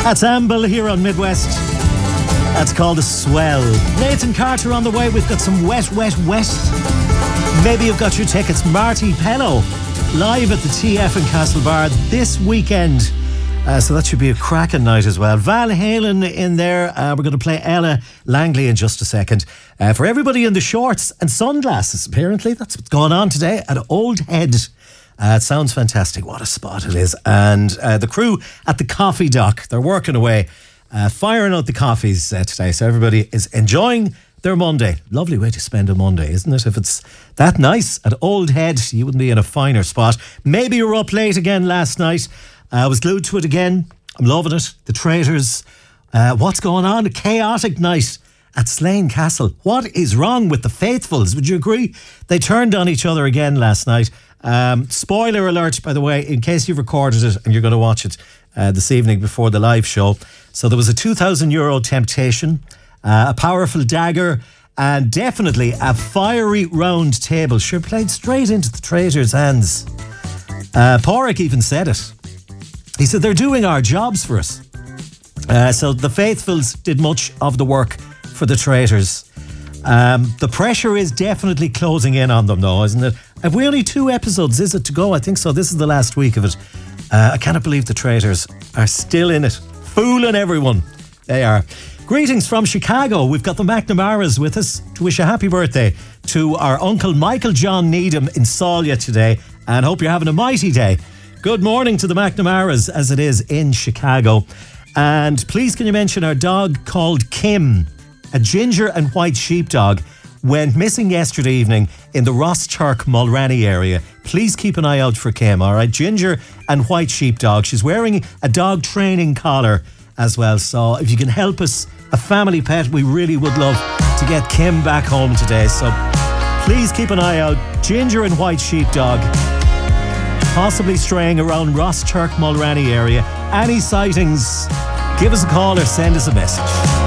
That's Amble here on Midwest. That's called a swell. Nathan Carter on the way. We've got some wet. Maybe you've got your tickets. Marty Pello live at the TF in Castlebar this weekend. So that should be a cracking night as well. Van Halen in there. We're going to play Ella Langley in just a second. For everybody in the shorts and sunglasses, apparently that's what's going on today at Old Head. It sounds fantastic. What a spot it is. And the crew at the Coffee Dock, they're working away, firing out the coffees today. So everybody is enjoying their Monday. Lovely way to spend a Monday, isn't it? If it's that nice at Old Head, you wouldn't be in a finer spot. Maybe you were up late again last night. I was glued to it again. I'm loving it. The Traitors. What's going on? A chaotic night at Slane Castle. What is wrong with the faithfuls? Would you agree? They turned on each other again last night. Spoiler alert, by the way, in case you've recorded it and you're going to watch it this evening before the live show. So there was a €2,000 temptation, a powerful dagger, and definitely a fiery round table. Sure played straight into the Traitors' hands. Porrick even said it. He said, they're doing our jobs for us. So the faithfuls did much of the work for the Traitors. The pressure is definitely closing in on them, though, isn't it? Have we only 2 episodes, is it, to go? I think so. This is the last week of it. I cannot believe the Traitors are still in it. Fooling everyone. They are. Greetings from Chicago. We've got the McNamara's with us to wish a happy birthday to our Uncle Michael John Needham in Salia today, and hope you're having a mighty day. Good morning to the McNamara's, as it is in Chicago. And please can you mention our dog called Kim, a ginger and white sheepdog, went missing yesterday evening in the Ross-Church Mulranny area. Please keep an eye out for Kim, all right? Ginger and white sheepdog. She's wearing a dog training collar as well. So if you can help us, a family pet, we really would love to get Kim back home today. So please keep an eye out. Ginger and white sheepdog, possibly straying around Ross-Church Mulranny area. Any sightings, give us a call or send us a message.